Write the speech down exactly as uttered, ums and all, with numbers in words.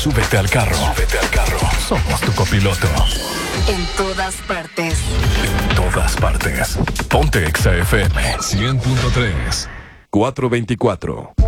Súbete al carro. Súbete al carro. Somos tu copiloto. En todas partes. En todas partes. Ponte Exa F M cien punto tres. cuatro veinticuatro.